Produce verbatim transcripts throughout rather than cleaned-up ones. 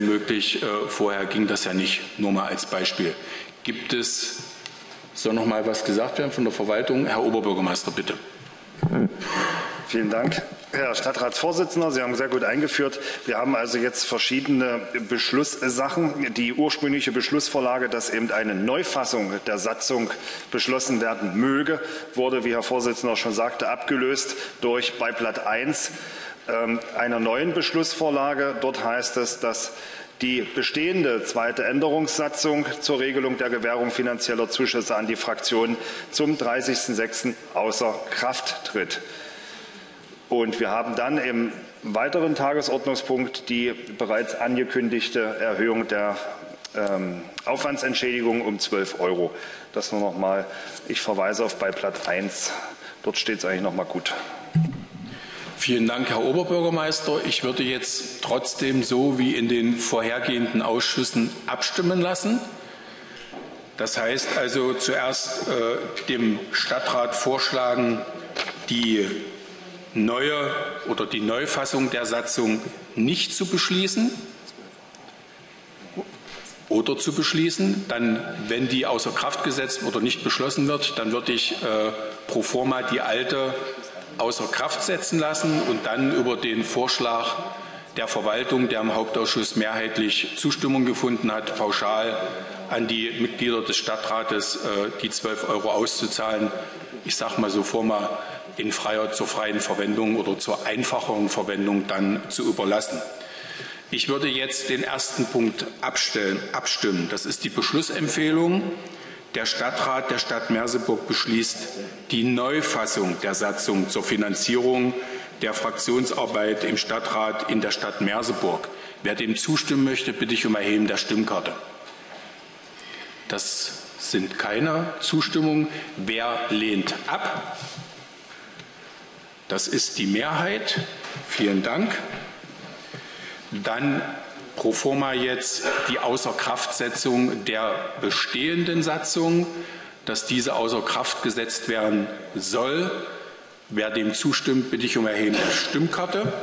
möglich. Äh, vorher ging das ja nicht, nur mal als Beispiel. Gibt es, soll noch mal was gesagt werden von der Verwaltung? Herr Oberbürgermeister, bitte. Vielen Dank, Herr Stadtratsvorsitzender. Sie haben sehr gut eingeführt. Wir haben also jetzt verschiedene Beschlusssachen. Die ursprüngliche Beschlussvorlage, dass eben eine Neufassung der Satzung beschlossen werden möge, wurde, wie Herr Vorsitzender schon sagte, abgelöst durch bei Blatt eins äh, einer neuen Beschlussvorlage. Dort heißt es, dass die bestehende zweite Änderungssatzung zur Regelung der Gewährung finanzieller Zuschüsse an die Fraktionen zum dreißigsten sechsten außer Kraft tritt. Und wir haben dann im weiteren Tagesordnungspunkt die bereits angekündigte Erhöhung der ähm, Aufwandsentschädigung um zwölf Euro. Das nur noch mal. Ich verweise auf bei Blatt eins. Dort steht es eigentlich noch mal gut. Vielen Dank, Herr Oberbürgermeister. Ich würde jetzt trotzdem so wie in den vorhergehenden Ausschüssen abstimmen lassen. Das heißt also zuerst äh, dem Stadtrat vorschlagen, die neue oder die Neufassung der Satzung nicht zu beschließen oder zu beschließen. Dann, wenn die außer Kraft gesetzt oder nicht beschlossen wird, dann würde ich äh, pro forma die alte außer Kraft setzen lassen und dann über den Vorschlag der Verwaltung, der im Hauptausschuss mehrheitlich Zustimmung gefunden hat, pauschal an die Mitglieder des Stadtrates äh, die zwölf Euro auszuzahlen. Ich sage mal so forma in freier, zur freien Verwendung oder zur einfacheren Verwendung dann zu überlassen. Ich würde jetzt den ersten Punkt abstellen, abstimmen. Das ist die Beschlussempfehlung. Der Stadtrat der Stadt Merseburg beschließt die Neufassung der Satzung zur Finanzierung der Fraktionsarbeit im Stadtrat in der Stadt Merseburg. Wer dem zustimmen möchte, bitte ich um Erheben der Stimmkarte. Das sind keine Zustimmungen. Wer lehnt ab? Das ist die Mehrheit. Vielen Dank. Dann pro forma jetzt die Außerkraftsetzung der bestehenden Satzung, dass diese außer Kraft gesetzt werden soll. Wer dem zustimmt, bitte ich um Erheben der Stimmkarte.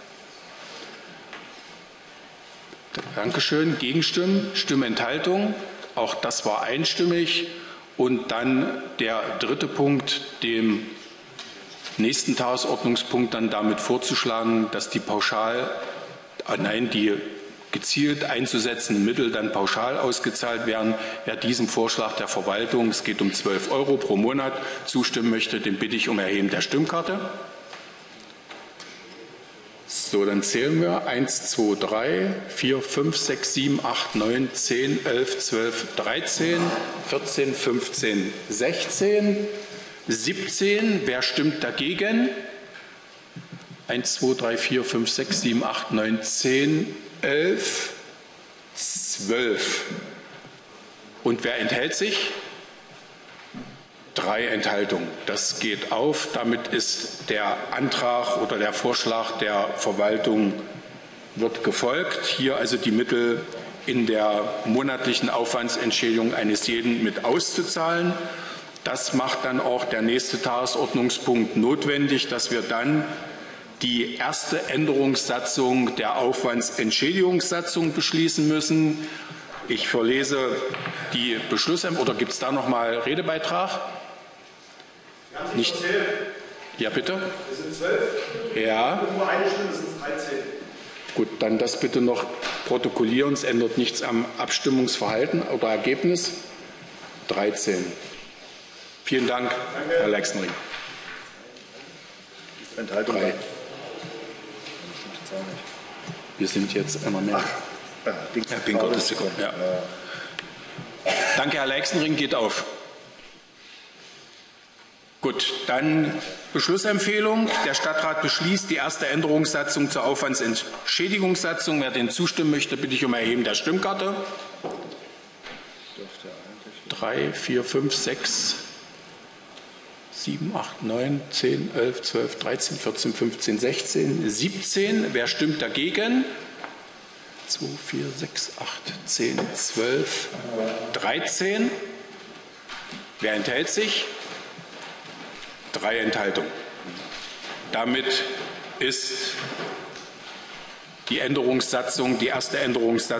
Dankeschön. Gegenstimmen, Stimmenthaltung. Auch das war einstimmig. Und dann der dritte Punkt, dem nächsten Tagesordnungspunkt dann damit vorzuschlagen, dass die pauschal, nein, die gezielt einzusetzenden Mittel dann pauschal ausgezahlt werden. Wer diesem Vorschlag der Verwaltung, es geht um zwölf Euro pro Monat, zustimmen möchte, den bitte ich um Erheben der Stimmkarte. So, dann zählen wir eins, zwei, drei, vier, fünf, sechs, sieben, acht, neun, zehn, elf, zwölf, dreizehn, vierzehn, fünfzehn, sechzehn, siebzehn. Wer stimmt dagegen? eins, zwei, drei, vier, fünf, sechs, sieben, acht, neun, zehn, elf, zwölf. Und wer enthält sich? Drei Enthaltungen. Das geht auf. Damit ist der Antrag oder der Vorschlag der Verwaltung wird gefolgt. Hier also die Mittel in der monatlichen Aufwandsentschädigung eines jeden mit auszuzahlen. Das macht dann auch der nächste Tagesordnungspunkt notwendig, dass wir dann die erste Änderungssatzung der Aufwandsentschädigungssatzung beschließen müssen. Ich verlese die Beschlüsse. Oder gibt es da noch mal Redebeitrag? Nicht. Ja, bitte. Es sind zwölf. Ja. Nur eine Stimme sind dreizehn. Gut, dann das bitte noch protokollieren. Es ändert nichts am Abstimmungsverhalten oder Ergebnis. dreizehn. Vielen Dank, danke. Herr Leixenring. Enthaltung. Drei. Wir sind jetzt immer mehr. Ach, äh, Herr Pinker, das ist ja. Danke, Herr Leixenring, geht auf. Gut, dann Beschlussempfehlung. Der Stadtrat beschließt die erste Änderungssatzung zur Aufwandsentschädigungssatzung. Wer den zustimmen möchte, bitte ich um Erheben der Stimmkarte. Drei, vier, fünf, sechs, sieben, acht, neun, zehn, elf, zwölf, dreizehn, vierzehn, fünfzehn, sechzehn, siebzehn. Wer stimmt dagegen? zwei, vier, sechs, acht, zehn, zwölf, dreizehn. Wer enthält sich? Drei Enthaltungen. Damit ist die Änderungssatzung, die erste Änderungssatzung